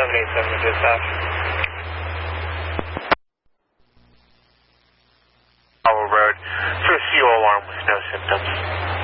787 to dispatch. Howell Road, for a fuel alarm with no symptoms.